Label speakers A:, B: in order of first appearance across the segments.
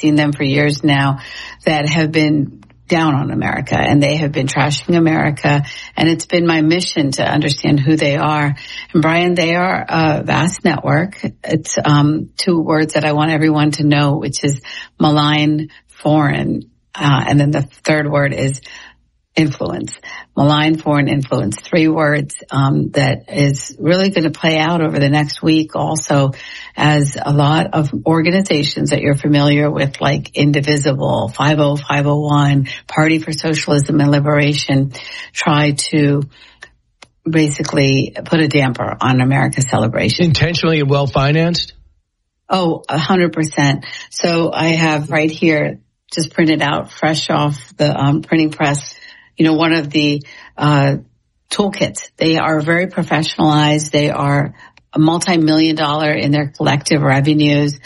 A: seen them for years now, that have been down on America, and they have been trashing America. And it's been my mission to understand who they are. And Brian, they are a vast network. It's two words that I want everyone to know, which is malign, foreign, and then the third word is influence. Malign, foreign, influence. 3 words that is really going to play out over the next week also, as a lot of organizations that you're familiar with, like Indivisible, 50501, Party for Socialism and Liberation, try to basically put a damper on America's celebration.
B: Intentionally and well-financed?
A: Oh, 100%. So I have right here, just printed out fresh off the printing press, one of the toolkits. They are very professionalized. They are a multi-million-dollar in their collective revenues.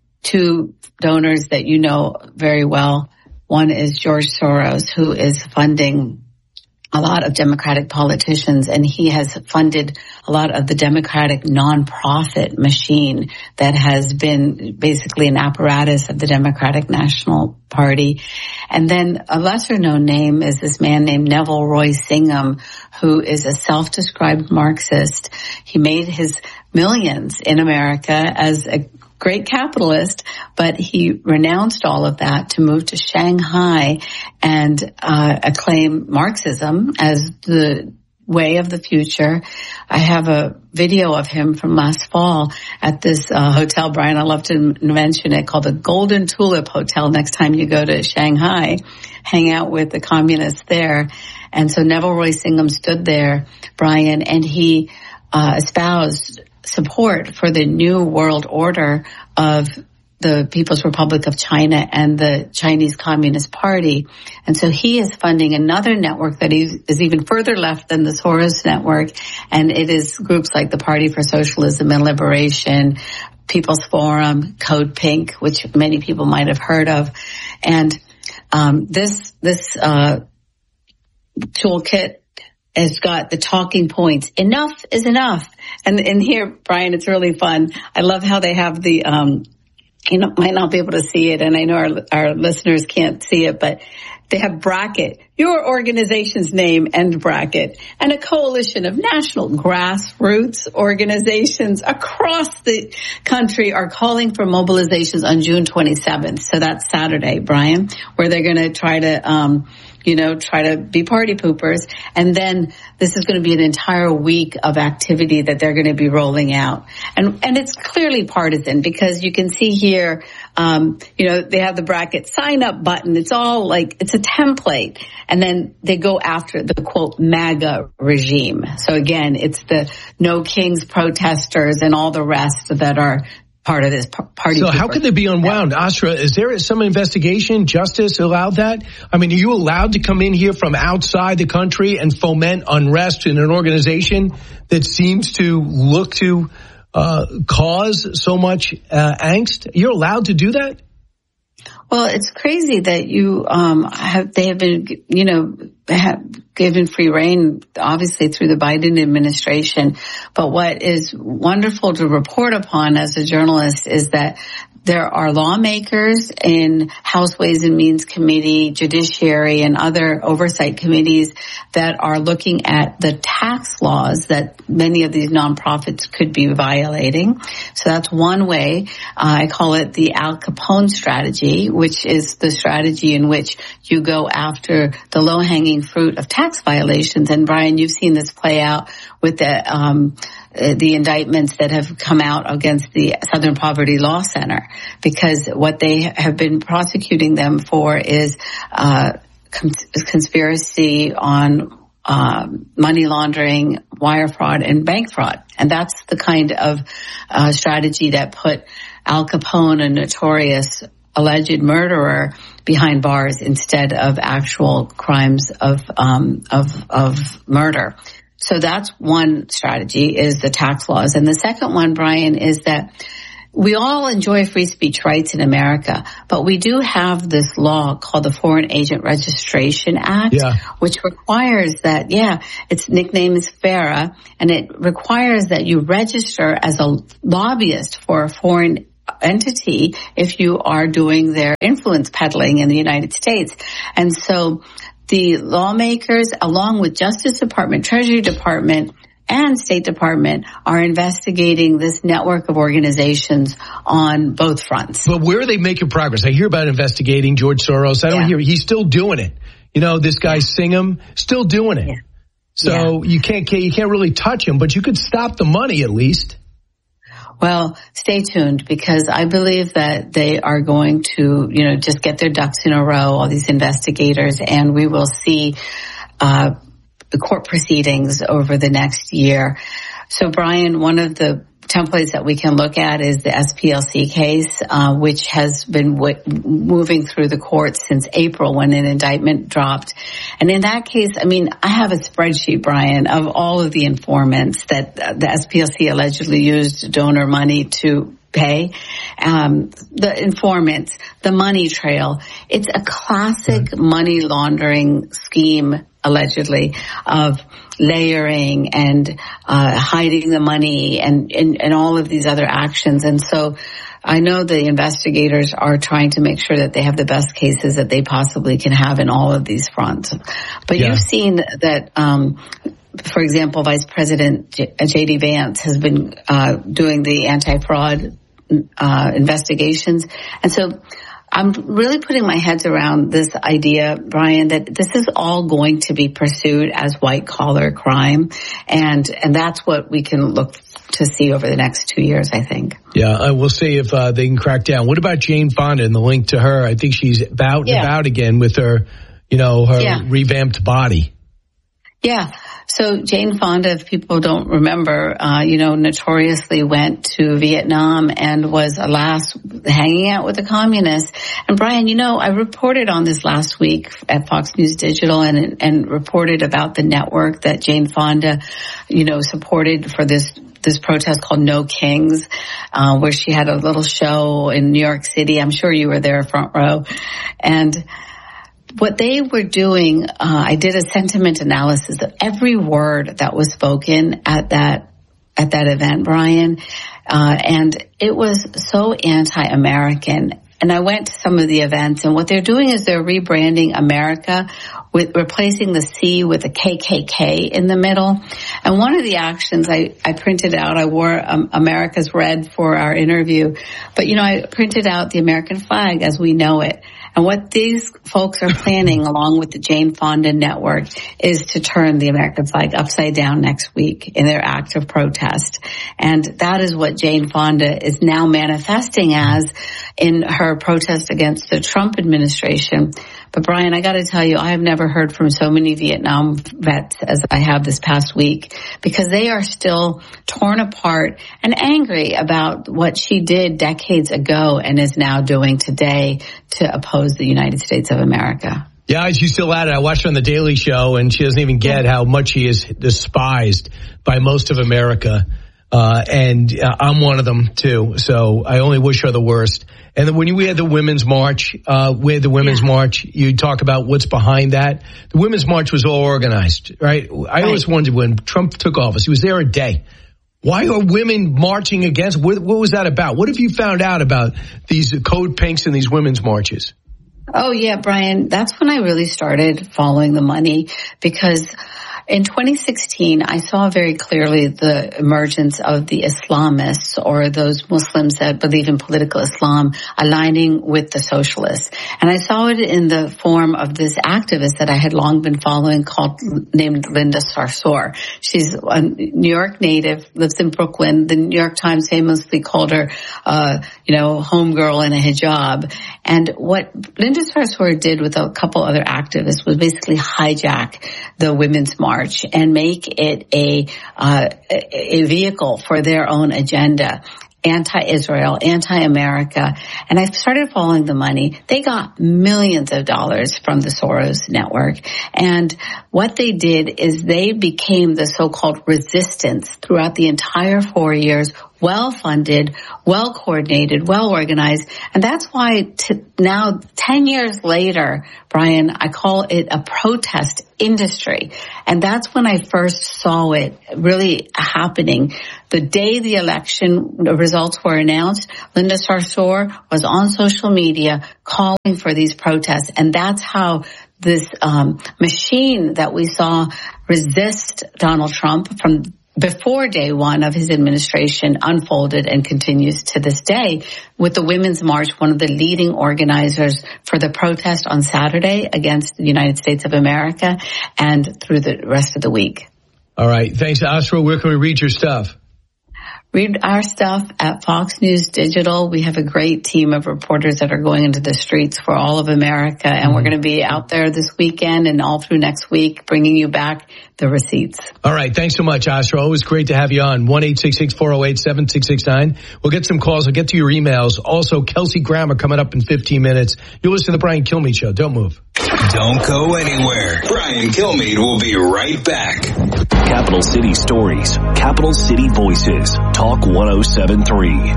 A: 2 donors that you know very well. One is George Soros, who is funding a lot of Democratic politicians, and he has funded a lot of the Democratic nonprofit machine that has been basically an apparatus of the Democratic National Party. And then a lesser-known name is this man named Neville Roy Singham, who is a self-described Marxist. He made his millions in America as a great capitalist, but he renounced all of that to move to Shanghai and acclaim Marxism as the way of the future. I have a video of him from last fall at this hotel, Brian, I love to mention it, called the Golden Tulip Hotel. Next time you go to Shanghai, hang out with the communists there. And so Neville Roy Singham stood there, Brian, and he espoused support for the new world order of the People's Republic of China and the Chinese Communist Party. And so he is funding another network that is even further left than the Soros network. And it is groups like the Party for Socialism and Liberation, People's Forum, Code Pink, which many people might have heard of. And this toolkit has got the talking points. Enough is enough. And in here, Brian, it's really fun. I love how they have the, might not be able to see it, and I know our listeners can't see it, but they have bracket, your organization's name, end bracket, and a coalition of national grassroots organizations across the country are calling for mobilizations on June 27th. So that's Saturday, Brian, where they're going to try to, try to be party poopers. And then this is going to be an entire week of activity that they're going to be rolling out. And it's clearly partisan, because you can see here, they have the bracket sign up button. It's all like, it's a template. And then they go after the quote MAGA regime. So again, it's the No Kings protesters and all the rest that are part of this party.
B: So how can they be unwound? Asra, is there some investigation, justice allowed that? I mean, are you allowed to come in here from outside the country and foment unrest in an organization that seems to look to cause so much angst? You're allowed to do that?
A: Well, it's crazy that they have been, given free rein, obviously through the Biden administration. But what is wonderful to report upon as a journalist is that there are lawmakers in House Ways and Means Committee, Judiciary, and other oversight committees that are looking at the tax laws that many of these nonprofits could be violating. So that's one way. I call it the Al Capone strategy, which is the strategy in which you go after the low-hanging fruit of tax violations. And Brian, you've seen this play out with the indictments that have come out against the Southern Poverty Law Center, because what they have been prosecuting them for is conspiracy on money laundering, wire fraud, and bank fraud. And that's the kind of strategy that put Al Capone, a notorious alleged murderer, behind bars instead of actual crimes of murder. So that's one strategy, is the tax laws. And the second one, Brian, is that we all enjoy free speech rights in America, but we do have this law called the Foreign Agent Registration Act, which requires that, its nickname is FARA, and it requires that you register as a lobbyist for a foreign entity if you are doing their influence peddling in the United States. And so the lawmakers, along with Justice Department, Treasury Department, and State Department, are investigating this network of organizations on both fronts.
B: But where are they making progress? I hear about investigating George Soros. I don't hear, he's still doing it. You know, this guy Singham, still doing it. Yeah. So you can't really touch him, but you could stop the money at least.
A: Well, stay tuned, because I believe that they are going to, just get their ducks in a row, all these investigators, and we will see the court proceedings over the next year. So, Brian, one of the templates that we can look at is the SPLC case, which has been moving through the courts since April when an indictment dropped. And in that case, I have a spreadsheet, Brian, of all of the informants that the SPLC allegedly used donor money to pay. The informants, the money trail. It's a classic money laundering scheme, allegedly, of layering and hiding the money and all of these other actions. And so I know the investigators are trying to make sure that they have the best cases that they possibly can have in all of these fronts. But you've seen that, for example, Vice President J.D. Vance has been doing the anti-fraud investigations. And so I'm really putting my head around this idea, Brian, that this is all going to be pursued as white-collar crime, and that's what we can look to see over the next 2 years, I think.
B: Yeah, we'll see if they can crack down. What about Jane Fonda and the link to her? I think she's about and about again with her, her revamped body. Yeah.
A: So Jane Fonda, if people don't remember, notoriously went to Vietnam and was, alas, hanging out with the communists. And Brian, I reported on this last week at Fox News Digital and reported about the network that Jane Fonda, supported for this protest called No Kings, where she had a little show in New York City. I'm sure you were there, front row. And what they were doing, I did a sentiment analysis of every word that was spoken at that event, Brian, and it was so anti-American. And I went to some of the events, and what they're doing is they're rebranding America with replacing the C with a KKK in the middle. And one of the actions I printed out, I wore America's red for our interview, but I printed out the American flag as we know it. And what these folks are planning, along with the Jane Fonda network, is to turn the American flag upside down next week in their act of protest. And that is what Jane Fonda is now manifesting as in her protest against the Trump administration. But Brian, I got to tell you, I have never heard from so many Vietnam vets as I have this past week, because they are still torn apart and angry about what she did decades ago and is now doing today to oppose the United States of America.
B: Yeah, she's still at it. I watched her on The Daily Show, and she doesn't even get how much she is despised by most of America. And I'm one of them, too. So I only wish her the worst. And then when we had the Women's March, you talk about what's behind that. The Women's March was all organized, right? I always wondered when Trump took office, he was there a day. Why are women marching against? What was that about? What have you found out about these code pinks and these women's marches?
A: Oh, yeah, Brian, that's when I really started following the money, because in 2016, I saw very clearly the emergence of the Islamists, or those Muslims that believe in political Islam, aligning with the socialists. And I saw it in the form of this activist that I had long been following named Linda Sarsour. She's a New York native, lives in Brooklyn. The New York Times famously called her, homegirl in a hijab. And what Linda Sarsour did with a couple other activists was basically hijack the Women's March and make it a vehicle for their own agenda. Anti-Israel, anti-America. And I started following the money. They got millions of dollars from the Soros network. And what they did is they became the so-called resistance throughout the entire 4 years well-funded, well-coordinated, well-organized. And that's why now, 10 years later, Brian, I call it a protest industry. And that's when I first saw it really happening. The day the election results were announced, Linda Sarsour was on social media calling for these protests. And that's how this machine that we saw resist Donald Trump from before day one of his administration unfolded and continues to this day with the Women's March, one of the leading organizers for the protest on Saturday against the United States of America and through the rest of the week.
B: All right. Thanks, Asra. Where can we read your stuff?
A: Read our stuff at Fox News Digital. We have a great team of reporters that are going into the streets for all of America, and we're going to be out there this weekend and all through next week bringing you back the receipts.
B: All right. Thanks so much, Asra. Always great to have you on. 1-866-408-7669. We'll get some calls. I'll get to your emails. Also, Kelsey Grammer coming up in 15 minutes. You'll listen to the Brian Kilmeade Show. Don't move.
C: Don't go anywhere. Brian Kilmeade will be right back.
D: Capital City Stories, Capital City Voices, Talk 107.3.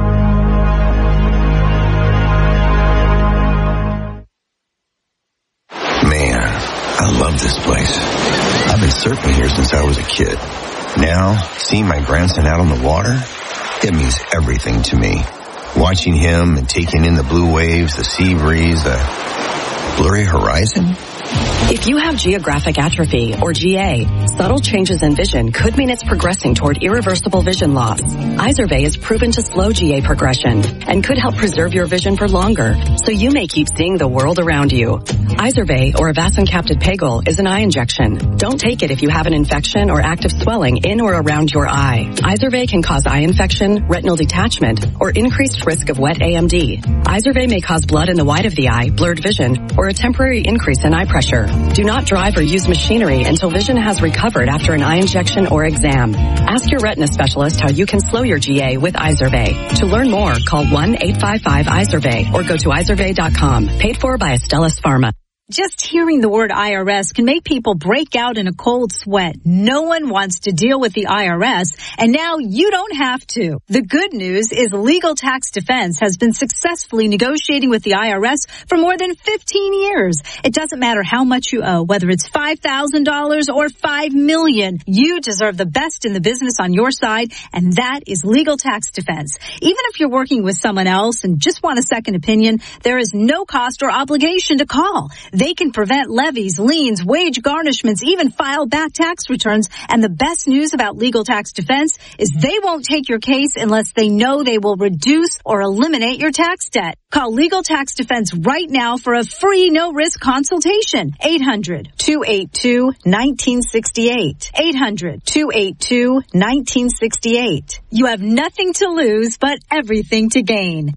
E: Man, I love this place. I've been surfing here since I was a kid. Now, seeing my grandson out on the water, it means everything to me. Watching him and taking in the blue waves, the sea breeze, the blurry horizon.
F: If you have geographic atrophy, or GA, subtle changes in vision could mean it's progressing toward irreversible vision loss. Izervay is proven to slow GA progression and could help preserve your vision for longer, so you may keep seeing the world around you. Izervay, or avacincaptad pegol, is an eye injection. Don't take it if you have an infection or active swelling in or around your eye. Izervay can cause eye infection, retinal detachment, or increased risk of wet AMD. Izervay may cause blood in the white of the eye, blurred vision, or a temporary increase in eye pressure. Do not drive or use machinery until vision has recovered after an eye injection or exam. Ask your retina specialist how you can slow your GA with Izervay. To learn more, call 1-855-IZERVAY or go to izervay.com. Paid for by Astellas Pharma.
G: Just hearing the word IRS can make people break out in a cold sweat. No one wants to deal with the IRS, and now you don't have to. The good news is Legal Tax Defense has been successfully negotiating with the IRS for more than 15 years. It doesn't matter how much you owe, whether it's $5,000 or $5 million. You deserve the best in the business on your side, and that is Legal Tax Defense. Even if you're working with someone else and just want a second opinion, there is no cost or obligation to call. They can prevent levies, liens, wage garnishments, even file back tax returns. And the best news about Legal Tax Defense is they won't take your case unless they know they will reduce or eliminate your tax debt. Call Legal Tax Defense right now for a free no-risk consultation. 800-282-1968. 800-282-1968. You have nothing to lose but everything to gain.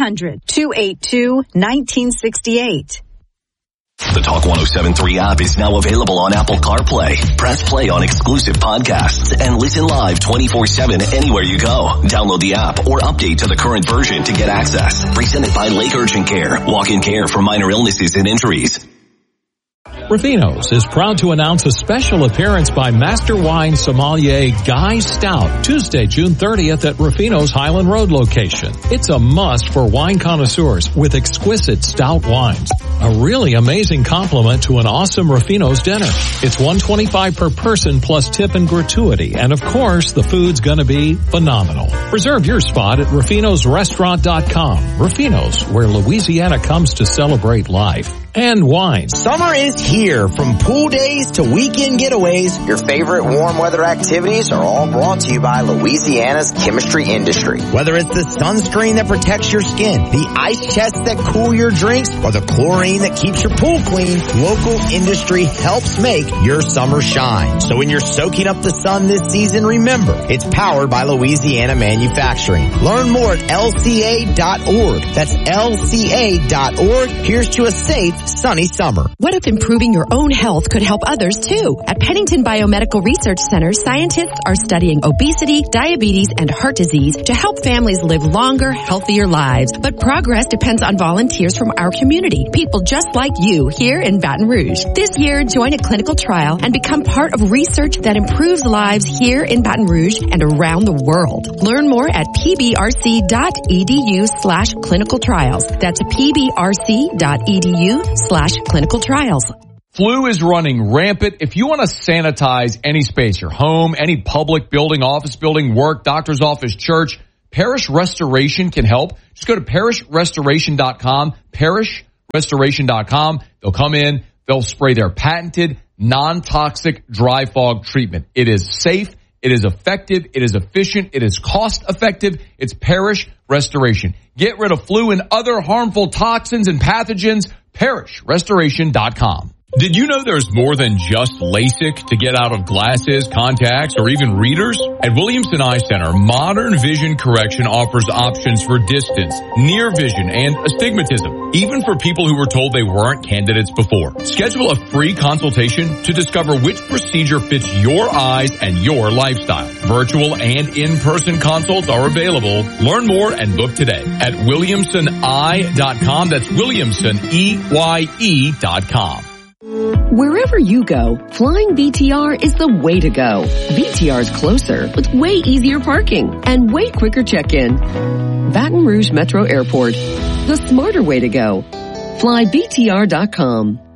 G: 800-282-1968.
D: The Talk 107.3 app is now available on Apple CarPlay. Press play on exclusive podcasts and listen live 24/7 anywhere you go. Download the app or update to the current version to get access. Presented by Lake Urgent Care. Walk-in care for minor illnesses and injuries.
H: Ruffino's is proud to announce a special appearance by Master Wine Sommelier Guy Stout, Tuesday, June 30th at Ruffino's Highland Road location. It's a must for wine connoisseurs with exquisite stout wines. A really amazing compliment to an awesome Ruffino's dinner. It's $125 per person plus tip and gratuity. And of course, the food's gonna be phenomenal. Reserve your spot at Ruffino'sRestaurant.com. Ruffino's, where Louisiana comes to celebrate life. And wine.
I: Summer is here. From pool days to weekend getaways, your favorite warm weather activities are all brought to you by Louisiana's chemistry industry. Whether it's the sunscreen that protects your skin, the ice chests that cool your drinks, or the chlorine that keeps your pool clean, local industry helps make your summer shine. So when you're soaking up the sun this season, remember, it's powered by Louisiana Manufacturing. Learn more at lca.org. That's lca.org. Here's to a safe sunny summer.
J: What if improving your own health could help others too? At Pennington Biomedical Research Center, scientists are studying obesity, diabetes, and heart disease to help families live longer, healthier lives. But progress depends on volunteers from our community, people just like you here in Baton Rouge. This year, join a clinical trial and become part of research that improves lives here in Baton Rouge and around the world. Learn more at pbrc.edu/clinical trials. That's pbrc.edu/clinical trials.
K: Flu is running rampant. If you want to sanitize any space, your home, any public building, office building, work, doctor's office, church, Parish Restoration can help. Just go to parishrestoration.com, parishrestoration.com. They'll come in, they'll spray their patented non-toxic dry fog treatment. It is safe, it is effective, it is efficient, it is cost effective. It's Parish Restoration. Get rid of flu and other harmful toxins and pathogens. parishrestoration.com.
H: Did you know there's more than just LASIK to get out of glasses, contacts, or even readers? At Williamson Eye Center, modern vision correction offers options for distance, near vision, and astigmatism, even for people who were told they weren't candidates before. Schedule a free consultation to discover which procedure fits your eyes and your lifestyle. Virtual and in-person consults are available. Learn more and book today at williamsoneye.com. That's williamsoneye.com.
L: Wherever you go, flying VTR is the way to go. VTR is closer with way easier parking and way quicker check-in. Baton Rouge Metro Airport, the smarter way to go. Fly VTR.com.